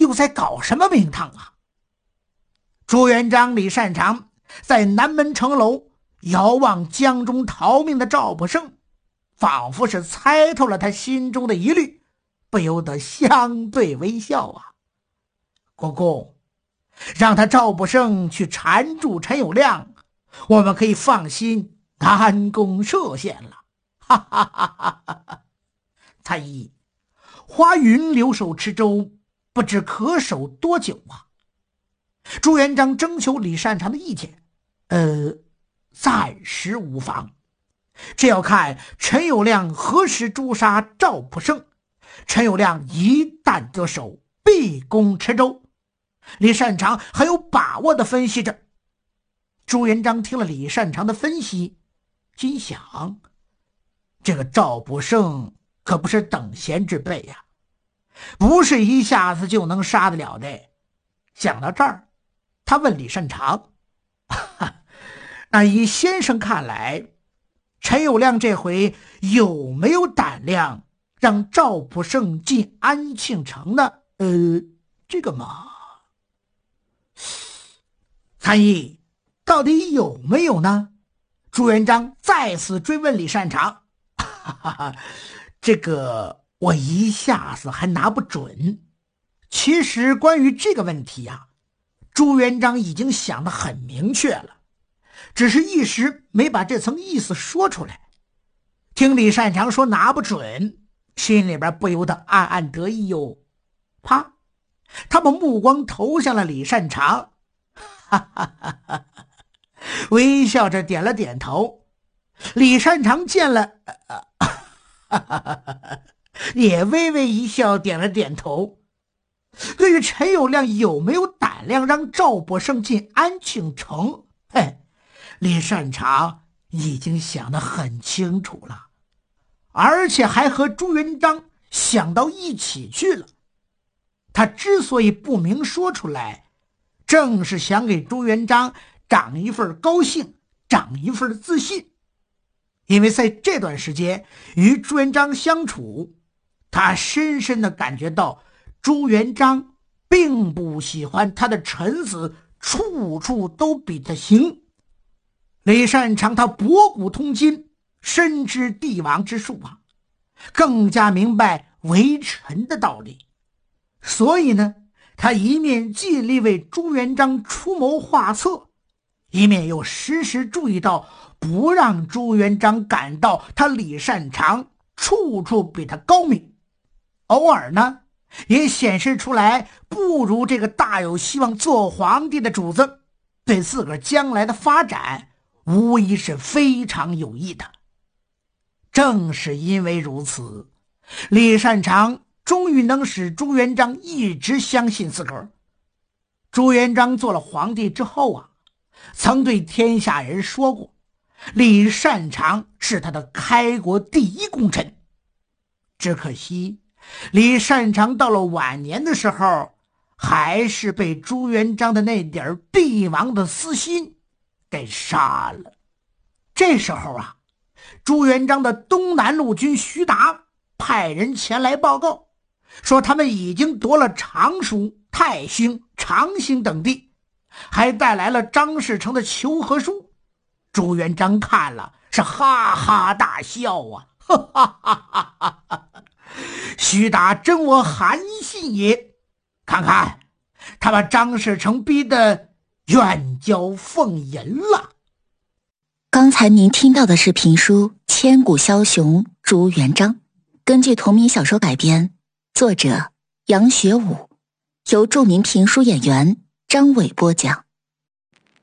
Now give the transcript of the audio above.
又在搞什么名堂啊？朱元璋李善长在南门城楼遥望江中逃命的赵普胜，仿佛是猜透了他心中的疑虑，不由得相对微笑啊。国公，让他赵普胜去缠住陈友谅，我们可以放心南宫歙县了。哈哈哈哈哈！参议，花云留守池州，不知可守多久啊？朱元璋征求李善长的意见，暂时无妨。这要看陈友谅何时诛杀赵普胜。陈友谅一旦得手，必攻池州。李善长很有把握地分析着。朱元璋听了李善长的分析，心想，这个赵普胜可不是等闲之辈呀，不是一下子就能杀得了的。想到这儿，他问李善长，那以先生看来，陈友谅这回有没有胆量让赵普胜进安庆城呢？这个嘛，参议，到底有没有呢？朱元璋再次追问李善长。这个我一下子还拿不准。其实关于这个问题啊，朱元璋已经想得很明确了，只是一时没把这层意思说出来。听李善长说拿不准，心里边不由得暗暗得意哟。啪，他把目光投向了李善长，微笑着点了点头。李善长见了，也微微一笑，点了点头。对于陈友谅有没有胆量让赵普胜进安庆城，李善长已经想得很清楚了，而且还和朱元璋想到一起去了。他之所以不明说出来，正是想给朱元璋长一份高兴，长一份自信。因为在这段时间与朱元璋相处，他深深地感觉到朱元璋并不喜欢他的臣子处处都比他行。李善长他博古通今，深知帝王之术啊，更加明白为臣的道理。所以呢，他一面尽力为朱元璋出谋划策，一面又时时注意到不让朱元璋感到他李善长处处比他高明。偶尔呢，也显示出来不如这个大有希望做皇帝的主子，对自个儿将来的发展无疑是非常有益的。正是因为如此，李善长终于能使朱元璋一直相信自个儿。朱元璋做了皇帝之后啊，曾对天下人说过，李善长是他的开国第一功臣。只可惜李善长到了晚年的时候，还是被朱元璋的那点帝王的私心给杀了。这时候啊，朱元璋的东南路军徐达派人前来报告，说他们已经夺了常熟、泰兴、长兴等地，还带来了张士诚的求和书。朱元璋看了是哈哈大笑啊，哈哈哈哈哈！徐达真我韩信也，看看他把张士诚逼得远交凤吟了。 刚才您听到的是评书《千古枭雄朱元璋》，根据同名小说改编，作者杨学武，由著名评书演员张伟播讲。